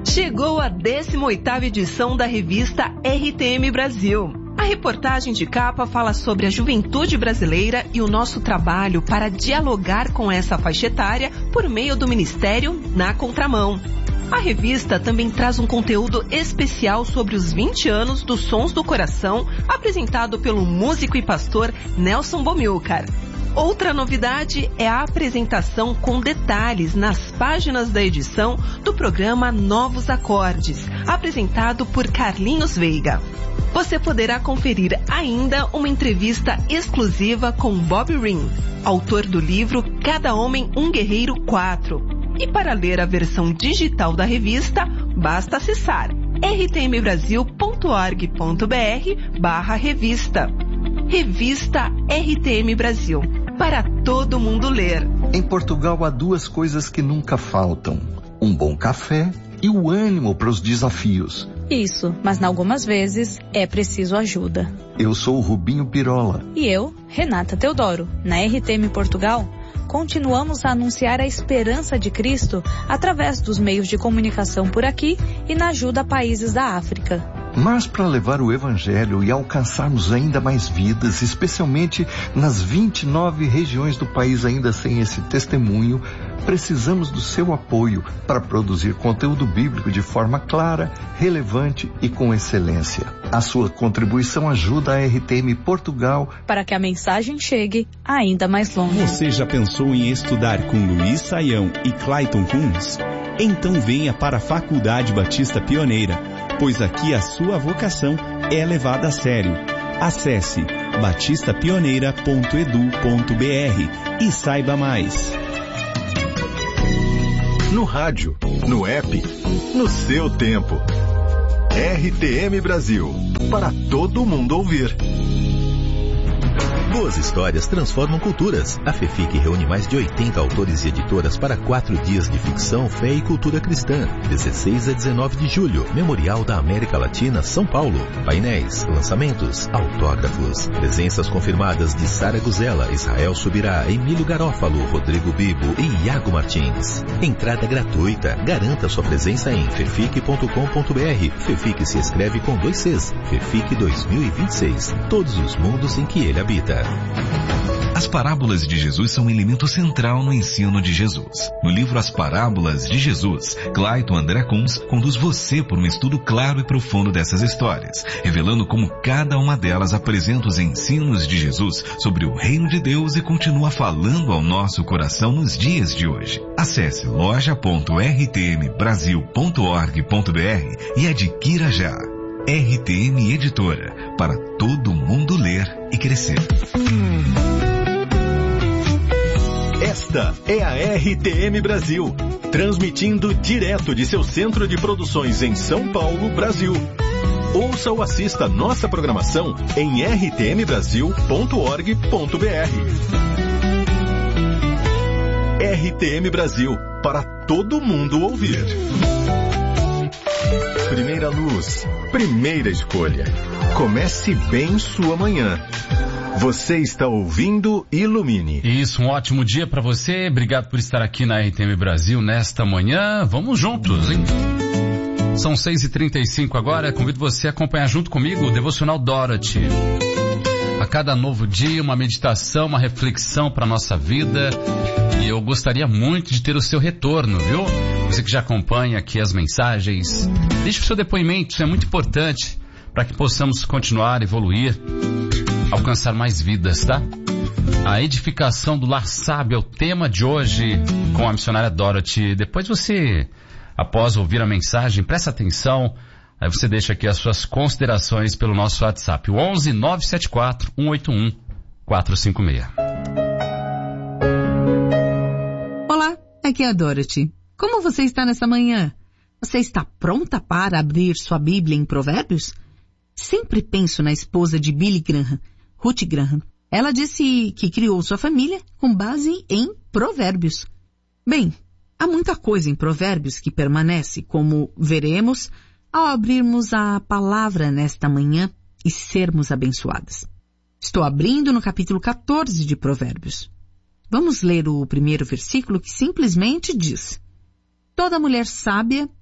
Chegou a 18ª edição da revista RTM Brasil. A reportagem de capa fala sobre a juventude brasileira e o nosso trabalho para dialogar com essa faixa etária por meio do Ministério Na Contramão. A revista também traz um conteúdo especial sobre os 20 anos dos Sons do Coração, apresentado pelo músico e pastor Nelson Bomilcar. Outra novidade é a apresentação com detalhes nas páginas da edição do programa Novos Acordes, apresentado por Carlinhos Veiga. Você poderá conferir ainda uma entrevista exclusiva com Bob Ring, autor do livro Cada Homem um Guerreiro 4. E para ler a versão digital da revista, basta acessar rtmbrasil.org.br/revista. Revista RTM Brasil, para todo mundo ler. Em Portugal há duas coisas que nunca faltam: um bom café e o ânimo para os desafios. Isso, mas algumas vezes é preciso ajuda. Eu sou o Rubinho Pirola. E eu, Renata Teodoro. Na RTM Portugal, continuamos a anunciar a esperança de Cristo através dos meios de comunicação por aqui e na ajuda a países da África. Mas para levar o Evangelho e alcançarmos ainda mais vidas, especialmente nas 29 regiões do país ainda sem esse testemunho, precisamos do seu apoio para produzir conteúdo bíblico de forma clara, relevante e com excelência. A sua contribuição ajuda a RTM Portugal para que a mensagem chegue ainda mais longe. Você já pensou em estudar com Luiz Saião e Clayton Kunz? Então venha para a Faculdade Batista Pioneira, pois aqui a sua vocação é levada a sério. Acesse batistapioneira.edu.br e saiba mais. No rádio, no app, no seu tempo. RTM Brasil, para todo mundo ouvir. Boas histórias transformam culturas. A FEFIC reúne mais de 80 autores e editoras para 4 dias de ficção, fé e cultura cristã. 16 a 19 de julho, Memorial da América Latina, São Paulo. Painéis, lançamentos, autógrafos. Presenças confirmadas de Sara Guzela, Israel Subirá, Emílio Garófalo, Rodrigo Bibo e Iago Martins. Entrada gratuita. Garanta sua presença em fefic.com.br. FEFIC se escreve com 2 Cs. FEFIC 2026. Todos os mundos em que ele habita. As parábolas de Jesus são um elemento central no ensino de Jesus. No livro As Parábolas de Jesus, Clayton André Kunz conduz você por um estudo claro e profundo dessas histórias, revelando como cada uma delas apresenta os ensinos de Jesus sobre o reino de Deus e continua falando ao nosso coração nos dias de hoje. Acesse loja.rtmbrasil.org.br e adquira já. RTM Editora, para todo mundo ler e crescer. Esta é a RTM Brasil, transmitindo direto de seu centro de produções em São Paulo, Brasil. Ouça ou assista nossa programação em rtmbrasil.org.br. RTM Brasil, para todo mundo ouvir. Primeira luz, primeira escolha. Comece bem sua manhã. Você está ouvindo Ilumine. Isso, um ótimo dia para você. Obrigado por estar aqui na RTM Brasil nesta manhã. Vamos juntos, hein? São 6h35 agora. Convido você a acompanhar junto comigo o Devocional Dorothy. A cada novo dia, uma meditação, uma reflexão para a nossa vida. E eu gostaria muito de ter o seu retorno, viu? Você que já acompanha aqui as mensagens, deixe o seu depoimento, isso é muito importante para que possamos continuar, evoluir, alcançar mais vidas, tá? A edificação do lar sábio é o tema de hoje com a missionária Dorothy. Depois você, após ouvir a mensagem, presta atenção, aí você deixa aqui as suas considerações pelo nosso WhatsApp, o 11 974 181 456. Olá, aqui é a Dorothy. Como você está nessa manhã? Você está pronta para abrir sua Bíblia em Provérbios? Sempre penso na esposa de Billy Graham, Ruth Graham. Ela disse que criou sua família com base em Provérbios. Bem, há muita coisa em Provérbios que permanece, como veremos ao abrirmos a palavra nesta manhã e sermos abençoadas. Estou abrindo no capítulo 14 de Provérbios. Vamos ler o primeiro versículo que simplesmente diz: Toda mulher sábia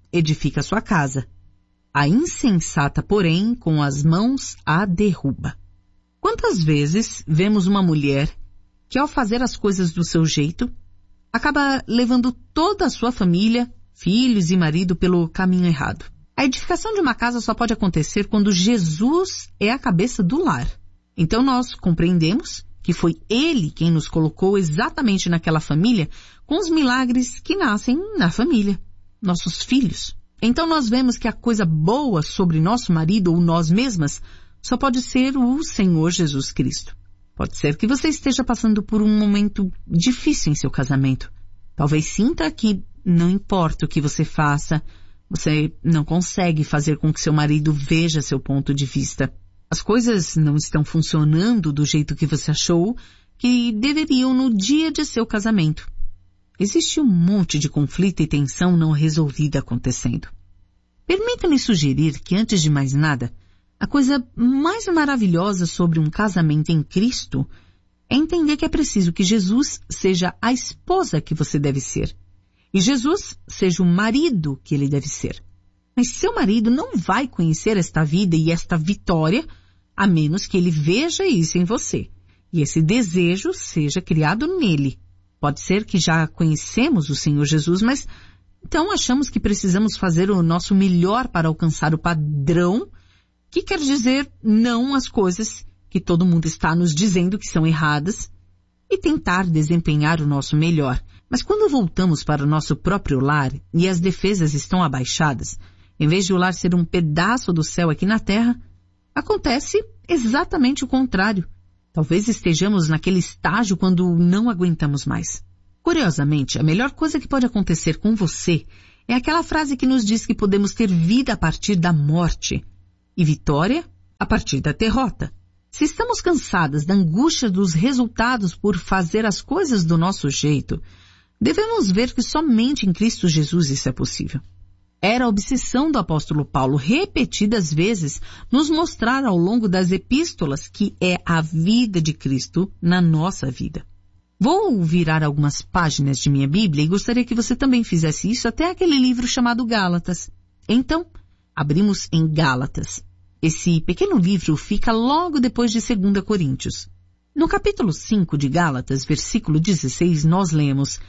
edifica sua casa. A insensata, porém, com as mãos a derruba. Quantas vezes vemos uma mulher que, ao fazer as coisas do seu jeito, acaba levando toda a sua família, filhos e marido pelo caminho errado? A edificação de uma casa só pode acontecer quando Jesus é a cabeça do lar. Então nós compreendemos que foi Ele quem nos colocou exatamente naquela família com os milagres que nascem na família, nossos filhos. Então nós vemos que a coisa boa sobre nosso marido ou nós mesmas só pode ser o Senhor Jesus Cristo. Pode ser que você esteja passando por um momento difícil em seu casamento. Talvez sinta que não importa o que você faça, você não consegue fazer com que seu marido veja seu ponto de vista. As coisas não estão funcionando do jeito que você achou que deveriam no dia de seu casamento. Existe um monte de conflito e tensão não resolvida acontecendo. Permita-me sugerir que, antes de mais nada, a coisa mais maravilhosa sobre um casamento em Cristo é entender que é preciso que Jesus seja a esposa que você deve ser e Jesus seja o marido que ele deve ser. Mas seu marido não vai conhecer esta vida e esta vitória a menos que ele veja isso em você e esse desejo seja criado nele. Pode ser que já conhecemos o Senhor Jesus, mas então achamos que precisamos fazer o nosso melhor para alcançar o padrão, que quer dizer não às coisas que todo mundo está nos dizendo que são erradas, e tentar desempenhar o nosso melhor. Mas quando voltamos para o nosso próprio lar e as defesas estão abaixadas, em vez de o lar ser um pedaço do céu aqui na terra, acontece exatamente o contrário. Talvez estejamos naquele estágio quando não aguentamos mais. Curiosamente, a melhor coisa que pode acontecer com você é aquela frase que nos diz que podemos ter vida a partir da morte e vitória a partir da derrota. Se estamos cansadas da angústia dos resultados por fazer as coisas do nosso jeito, devemos ver que somente em Cristo Jesus isso é possível. Era a obsessão do apóstolo Paulo repetidas vezes nos mostrar ao longo das epístolas que é a vida de Cristo na nossa vida. Vou virar algumas páginas de minha Bíblia e gostaria que você também fizesse isso até aquele livro chamado Gálatas. Então, abrimos em Gálatas. Esse pequeno livro fica logo depois de 2 Coríntios. No capítulo 5 de Gálatas, versículo 16, nós lemos: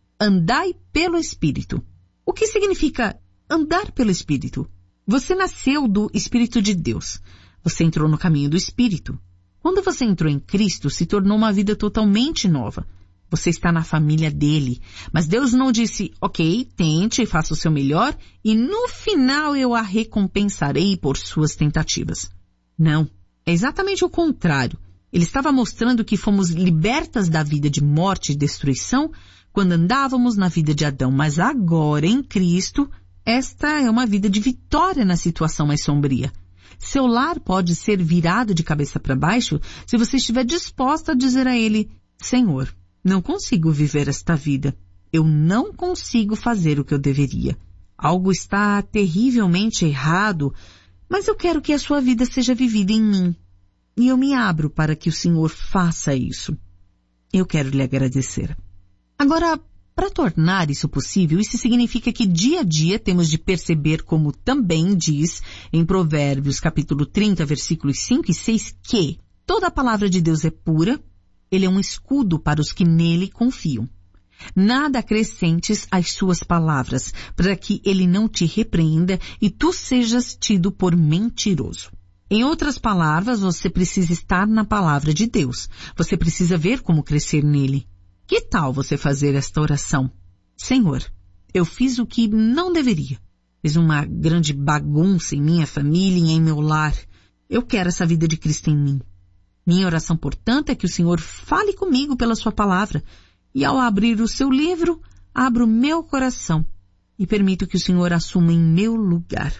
Andai pelo Espírito. O que significa andar pelo Espírito? Você nasceu do Espírito de Deus. Você entrou no caminho do Espírito. Quando você entrou em Cristo, se tornou uma vida totalmente nova. Você está na família dele. Mas Deus não disse, ok, tente e faça o seu melhor, e no final eu a recompensarei por suas tentativas. Não, é exatamente o contrário. Ele estava mostrando que fomos libertas da vida de morte e destruição quando andávamos na vida de Adão. Mas agora, em Cristo, esta é uma vida de vitória na situação mais sombria. Seu lar pode ser virado de cabeça para baixo se você estiver disposta a dizer a ele, Senhor, não consigo viver esta vida. Eu não consigo fazer o que eu deveria. Algo está terrivelmente errado, mas eu quero que a sua vida seja vivida em mim. E eu me abro para que o Senhor faça isso. Eu quero lhe agradecer. Agora, para tornar isso possível, isso significa que dia a dia temos de perceber, como também diz em Provérbios capítulo 30, versículos 5 e 6, que toda a palavra de Deus é pura, ele é um escudo para os que nele confiam. Nada acrescentes às suas palavras, para que ele não te repreenda e tu sejas tido por mentiroso. Em outras palavras, você precisa estar na palavra de Deus. Você precisa ver como crescer nele. Que tal você fazer esta oração? Senhor, eu fiz o que não deveria. Fiz uma grande bagunça em minha família e em meu lar. Eu quero essa vida de Cristo em mim. Minha oração, portanto, é que o Senhor fale comigo pela sua palavra. E ao abrir o seu livro, abro o meu coração e permito que o Senhor assuma em meu lugar.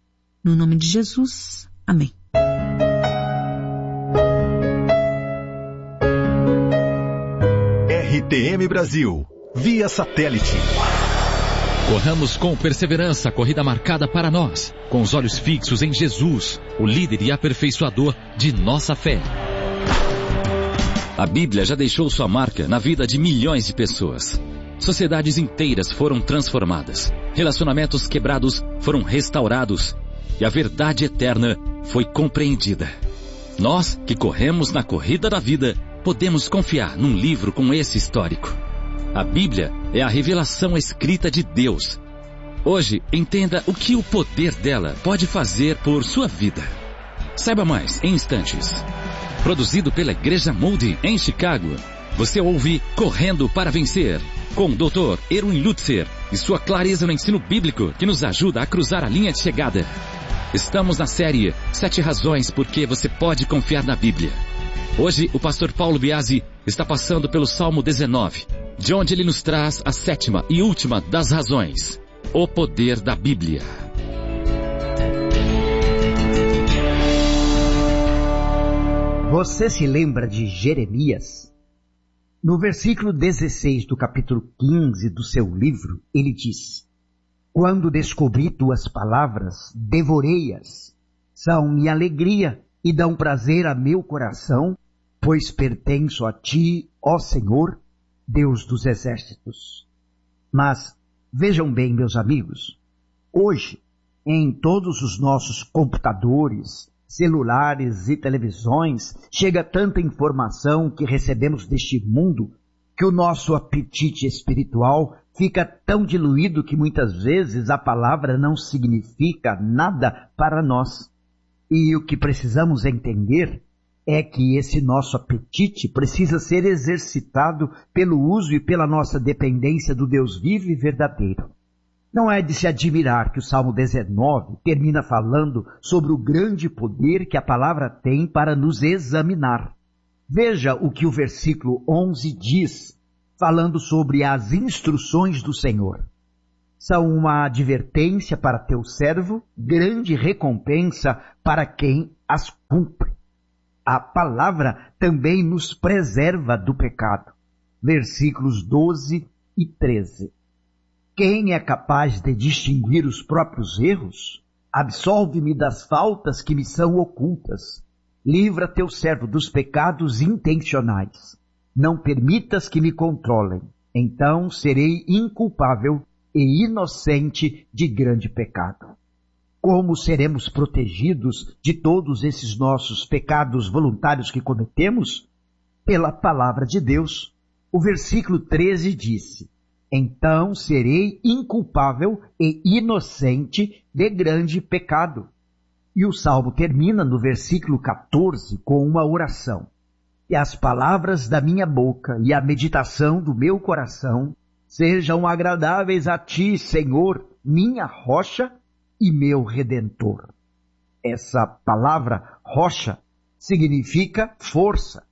No nome de Jesus, amém. RTM Brasil, via satélite. Corramos com perseverança a corrida marcada para nós, com os olhos fixos em Jesus, o líder e aperfeiçoador de nossa fé. A Bíblia já deixou sua marca na vida de milhões de pessoas. Sociedades inteiras foram transformadas. Relacionamentos quebrados foram restaurados. E a verdade eterna foi compreendida. Nós, que corremos na corrida da vida, podemos confiar num livro com esse histórico. A Bíblia é a revelação escrita de Deus. Hoje, entenda o que o poder dela pode fazer por sua vida. Saiba mais em instantes. Produzido pela Igreja Moody em Chicago, você ouve Correndo para Vencer, com o Dr. Erwin Lutzer e sua clareza no ensino bíblico que nos ajuda a cruzar a linha de chegada. Estamos na série 7 razões por que você pode confiar na Bíblia. Hoje, o pastor Paulo Biasi está passando pelo Salmo 19, de onde ele nos traz a 7ª e última das razões: o poder da Bíblia. Você se lembra de Jeremias? No versículo 16 do capítulo 15 do seu livro, ele diz: quando descobri tuas palavras, devorei-as. São minha alegria e dão prazer a meu coração, pois pertenço a ti, ó Senhor, Deus dos exércitos. Mas, vejam bem, meus amigos, hoje, em todos os nossos computadores, celulares e televisões, chega tanta informação que recebemos deste mundo que o nosso apetite espiritual fica tão diluído que muitas vezes a palavra não significa nada para nós. E o que precisamos entender é que esse nosso apetite precisa ser exercitado pelo uso e pela nossa dependência do Deus vivo e verdadeiro. Não é de se admirar que o Salmo 19 termina falando sobre o grande poder que a palavra tem para nos examinar. Veja o que o versículo 11 diz, falando sobre as instruções do Senhor. São uma advertência para teu servo, grande recompensa para quem as cumpre. A palavra também nos preserva do pecado. Versículos 12 e 13. Quem é capaz de distinguir os próprios erros? Absolve-me das faltas que me são ocultas. Livra teu servo dos pecados intencionais. Não permitas que me controlem. Então serei inculpável e inocente de grande pecado. Como seremos protegidos de todos esses nossos pecados voluntários que cometemos? Pela palavra de Deus. O versículo 13 disse: então serei inculpável e inocente de grande pecado. E o Salmo termina no versículo 14 com uma oração: que as palavras da minha boca e a meditação do meu coração sejam agradáveis a ti, Senhor, minha rocha e meu redentor. Essa palavra rocha significa força.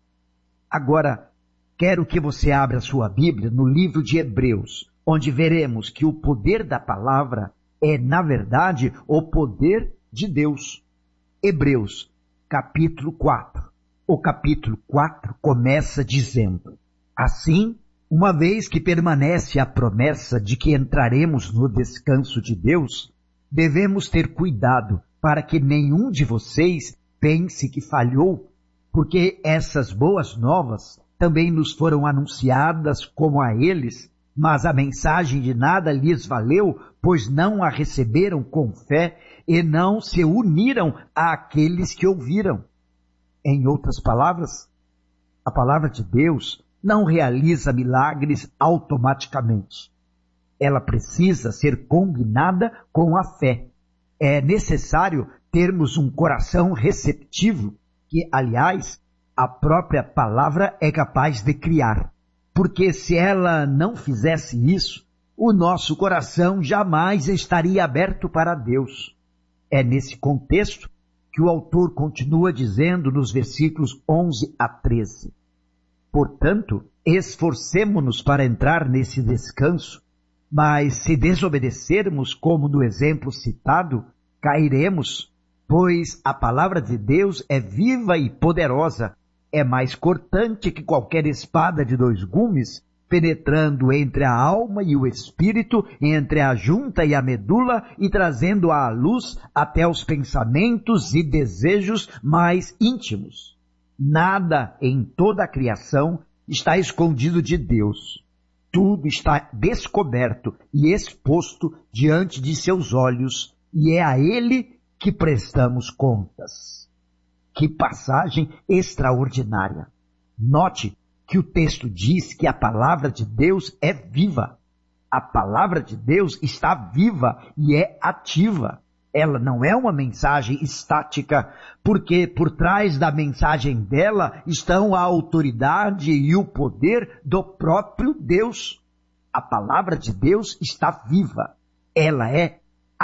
Agora, quero que você abra sua Bíblia no livro de Hebreus, onde veremos que o poder da palavra é, na verdade, o poder de Deus. Hebreus, capítulo 4. O capítulo 4 começa dizendo: assim, uma vez que permanece a promessa de que entraremos no descanso de Deus, devemos ter cuidado para que nenhum de vocês pense que falhou, porque essas boas novas também nos foram anunciadas como a eles, mas a mensagem de nada lhes valeu, pois não a receberam com fé e não se uniram àqueles que ouviram. Em outras palavras, a palavra de Deus não realiza milagres automaticamente. Ela precisa ser combinada com a fé. É necessário termos um coração receptivo, que, aliás, a própria palavra é capaz de criar. Porque se ela não fizesse isso, o nosso coração jamais estaria aberto para Deus. É nesse contexto que o autor continua dizendo nos versículos 11 a 13. Portanto, esforcemo-nos para entrar nesse descanso, mas se desobedecermos, como no exemplo citado, cairemos, pois a palavra de Deus é viva e poderosa, é mais cortante que qualquer espada de 2 gumes, penetrando entre a alma e o espírito, entre a junta e a medula, e trazendo à luz até os pensamentos e desejos mais íntimos. Nada em toda a criação está escondido de Deus. Tudo está descoberto e exposto diante de seus olhos, e é a Ele que prestamos contas. Que passagem extraordinária! Note que o texto diz que a palavra de Deus é viva. A palavra de Deus está viva e é ativa. Ela não é uma mensagem estática, porque por trás da mensagem dela estão a autoridade e o poder do próprio Deus. A palavra de Deus está viva. Ela é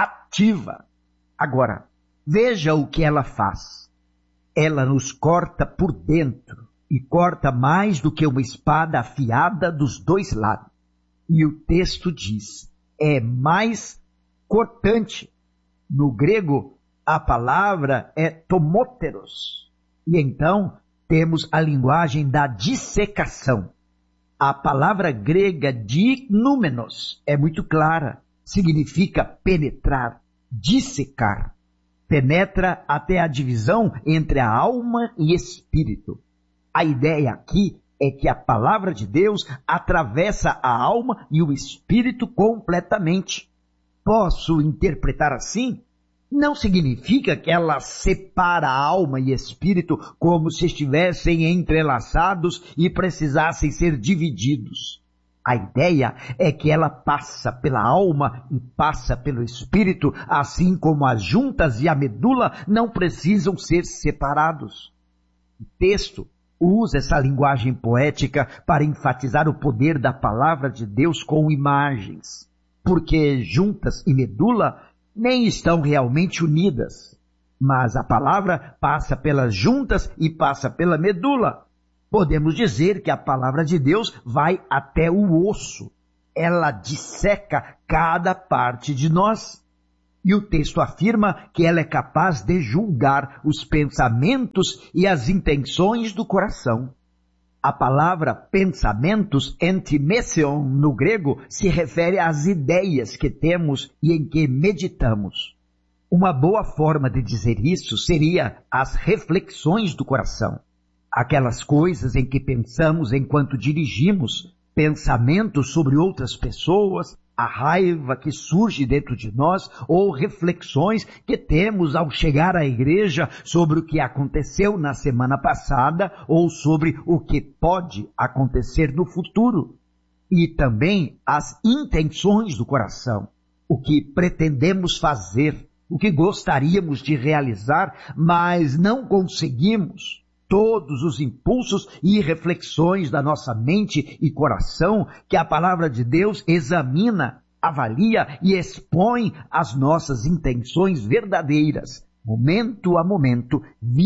ativa. Agora, veja o que ela faz. Ela nos corta por dentro e corta mais do que uma espada afiada dos dois lados. E o texto diz, é mais cortante. No grego, a palavra é tomóteros. E então, temos a linguagem da dissecação. A palavra grega dignúmenos é muito clara. Significa penetrar, dissecar. Penetra até a divisão entre a alma e espírito. A ideia aqui é que a palavra de Deus atravessa a alma e o espírito completamente. Posso interpretar assim? Não significa que ela separa a alma e espírito como se estivessem entrelaçados e precisassem ser divididos. A ideia é que ela passa pela alma e passa pelo espírito, assim como as juntas e a medula não precisam ser separados. O texto usa essa linguagem poética para enfatizar o poder da palavra de Deus com imagens, porque juntas e medula nem estão realmente unidas, mas a palavra passa pelas juntas e passa pela medula. Podemos dizer que a palavra de Deus vai até o osso. Ela disseca cada parte de nós. E o texto afirma que ela é capaz de julgar os pensamentos e as intenções do coração. A palavra pensamentos, entimesion, no grego, se refere às ideias que temos e em que meditamos. Uma boa forma de dizer isso seria as reflexões do coração. Aquelas coisas em que pensamos enquanto dirigimos, pensamentos sobre outras pessoas, a raiva que surge dentro de nós ou reflexões que temos ao chegar à igreja sobre o que aconteceu na semana passada ou sobre o que pode acontecer no futuro. E também as intenções do coração, o que pretendemos fazer, o que gostaríamos de realizar, mas não conseguimos. Todos os impulsos e reflexões da nossa mente e coração que a palavra de Deus examina, avalia e expõe as nossas intenções verdadeiras, momento a momento,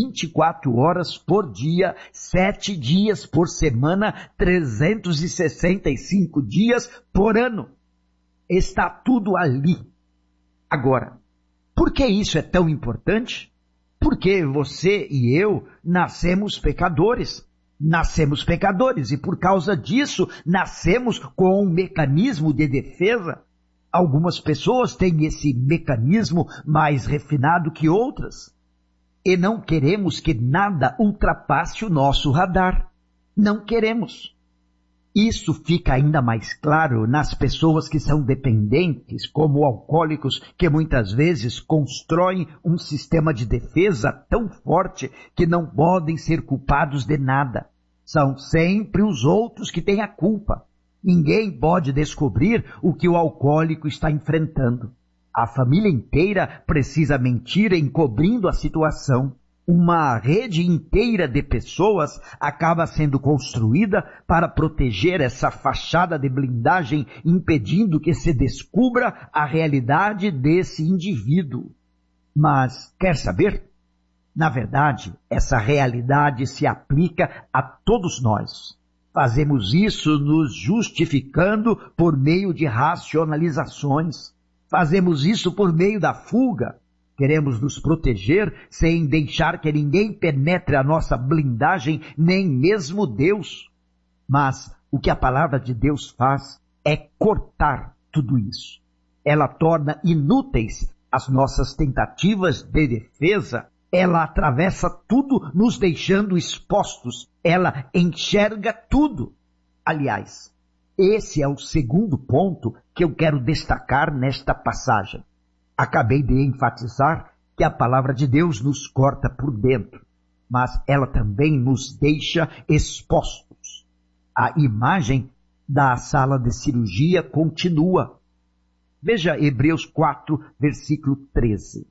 24 horas por dia, 7 dias por semana, 365 dias por ano. Está tudo ali. Agora, por que isso é tão importante? Porque você e eu nascemos pecadores. Nascemos pecadores e por causa disso nascemos com um mecanismo de defesa. Algumas pessoas têm esse mecanismo mais refinado que outras. E não queremos que nada ultrapasse o nosso radar. Não queremos. Isso fica ainda mais claro nas pessoas que são dependentes, como alcoólicos, que muitas vezes constroem um sistema de defesa tão forte que não podem ser culpados de nada. São sempre os outros que têm a culpa. Ninguém pode descobrir o que o alcoólico está enfrentando. A família inteira precisa mentir encobrindo a situação. Uma rede inteira de pessoas acaba sendo construída para proteger essa fachada de blindagem, impedindo que se descubra a realidade desse indivíduo. Mas, quer saber? Na verdade, essa realidade se aplica a todos nós. Fazemos isso nos justificando por meio de racionalizações. Fazemos isso por meio da fuga. Queremos nos proteger sem deixar que ninguém penetre a nossa blindagem, nem mesmo Deus. Mas o que a palavra de Deus faz é cortar tudo isso. Ela torna inúteis as nossas tentativas de defesa. Ela atravessa tudo, nos deixando expostos. Ela enxerga tudo. Aliás, esse é o segundo ponto que eu quero destacar nesta passagem. Acabei de enfatizar que a palavra de Deus nos corta por dentro, mas ela também nos deixa expostos. A imagem da sala de cirurgia continua. Veja Hebreus 4, versículo 13.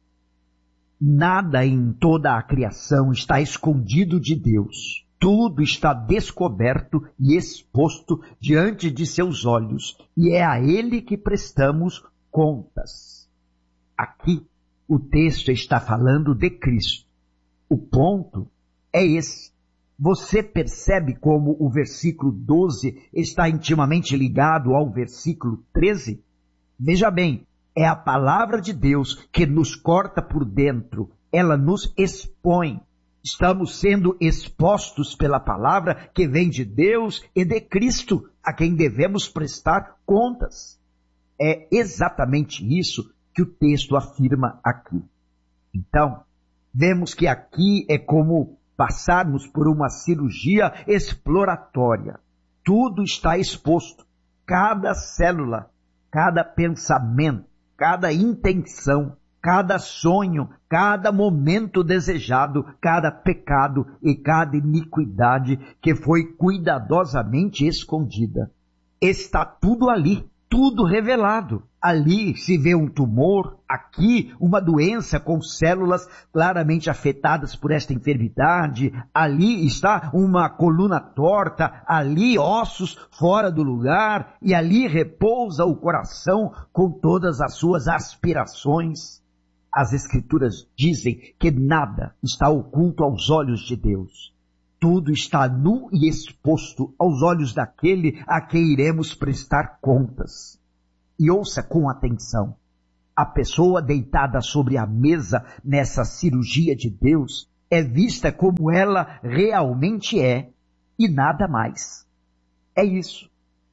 Nada em toda a criação está escondido de Deus. Tudo está descoberto e exposto diante de seus olhos, e é a Ele que prestamos contas. Aqui, o texto está falando de Cristo. O ponto é esse. Você percebe como o versículo 12 está intimamente ligado ao versículo 13? Veja bem, é a palavra de Deus que nos corta por dentro. Ela nos expõe. Estamos sendo expostos pela palavra que vem de Deus e de Cristo, a quem devemos prestar contas. É exatamente isso que o texto afirma aqui. Então, vemos que aqui é como passarmos por uma cirurgia exploratória. Tudo está exposto. Cada célula, cada pensamento, cada intenção, cada sonho, cada momento desejado, cada pecado e cada iniquidade que foi cuidadosamente escondida. Está tudo ali, tudo revelado. Ali se vê um tumor, aqui uma doença com células claramente afetadas por esta enfermidade, ali está uma coluna torta, ali ossos fora do lugar, e ali repousa o coração com todas as suas aspirações. As Escrituras dizem que nada está oculto aos olhos de Deus. Tudo está nu e exposto aos olhos daquele a quem iremos prestar contas. E ouça com atenção. A pessoa deitada sobre a mesa nessa cirurgia de Deus é vista como ela realmente é e nada mais. É isso.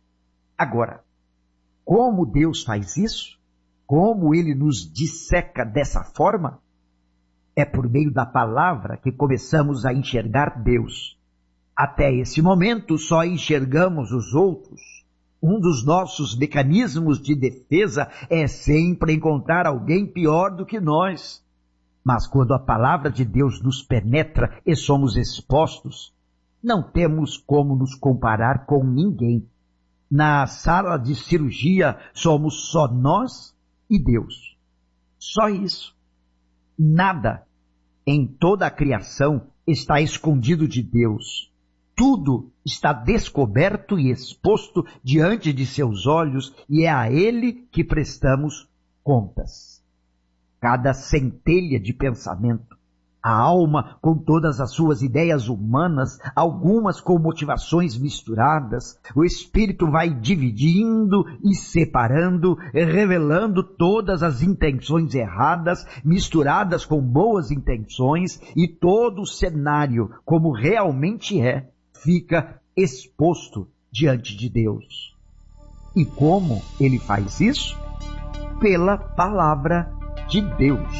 Agora, como Deus faz isso? Como Ele nos disseca dessa forma? É por meio da palavra que começamos a enxergar Deus. Até esse momento só enxergamos os outros. Um dos nossos mecanismos de defesa é sempre encontrar alguém pior do que nós. Mas quando a palavra de Deus nos penetra e somos expostos, não temos como nos comparar com ninguém. Na sala de cirurgia somos só nós e Deus. Só isso. Nada em toda a criação está escondido de Deus. Tudo está descoberto e exposto diante de seus olhos e é a Ele que prestamos contas. Cada centelha de pensamento, a alma com todas as suas ideias humanas, algumas com motivações misturadas, o espírito vai dividindo e separando, revelando todas as intenções erradas, misturadas com boas intenções, e todo o cenário, como realmente é, fica exposto diante de Deus. E como Ele faz isso? Pela palavra de Deus.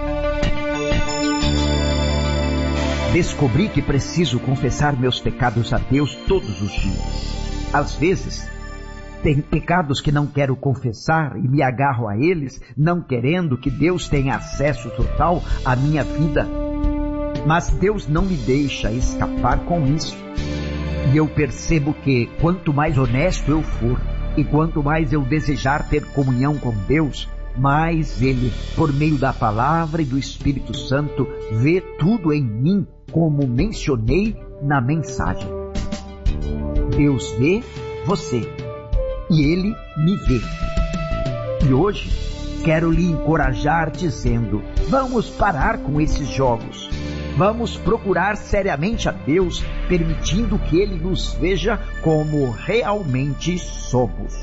Descobri que preciso confessar meus pecados a Deus todos os dias. Às vezes, tem pecados que não quero confessar e me agarro a eles, não querendo que Deus tenha acesso total à minha vida. Mas Deus não me deixa escapar com isso. E eu percebo que quanto mais honesto eu for e quanto mais eu desejar ter comunhão com Deus, mais Ele, por meio da palavra e do Espírito Santo, vê tudo em mim, como mencionei na mensagem. Deus vê você e Ele me vê. E hoje quero lhe encorajar dizendo: vamos parar com esses jogos. Vamos procurar seriamente a Deus, permitindo que Ele nos veja como realmente somos.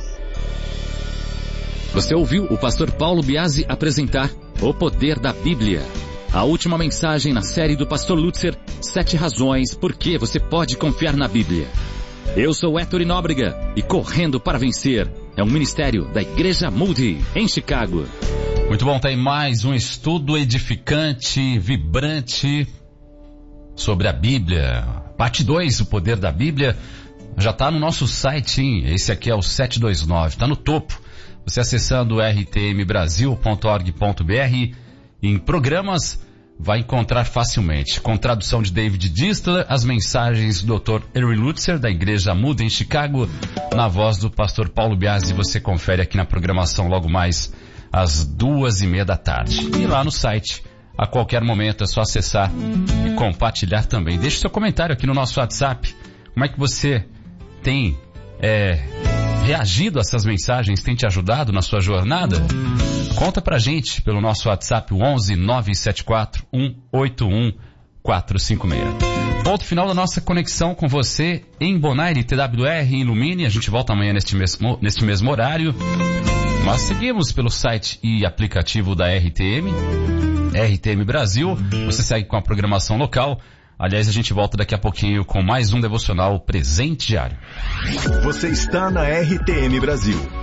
Você ouviu o pastor Paulo Biasi apresentar O Poder da Bíblia. A última mensagem na série do pastor Lutzer, 7 razões por que você pode confiar na Bíblia. Eu sou Héctor Nóbrega e Correndo para Vencer é um ministério da Igreja Moody, em Chicago. Muito bom, tem mais um estudo edificante, vibrante sobre a Bíblia. Parte 2, o poder da Bíblia. já está no nosso site, hein? Esse aqui é o 729, está no topo. Você acessando rtmbrasil.org.br, em programas, vai encontrar facilmente. Com tradução de David Distler, as mensagens do Dr. Henry Lutzer, da Igreja Muda em Chicago, na voz do pastor Paulo Biasi. Você confere aqui na programação logo mais às 2:30 da tarde. E lá no site, a qualquer momento, é só acessar e compartilhar também. Deixe seu comentário aqui no nosso WhatsApp. Como é que você tem reagido a essas mensagens? Tem te ajudado na sua jornada? Conta pra gente pelo nosso WhatsApp 11 974 181 456. Ponto final da nossa conexão com você em Bonaire, TWR, Ilumine. A gente volta amanhã neste mesmo horário. Nós seguimos pelo site e aplicativo da RTM Brasil. Você segue com a programação local. Aliás, a gente volta daqui a pouquinho com mais um devocional Presente Diário. Você está na RTM Brasil.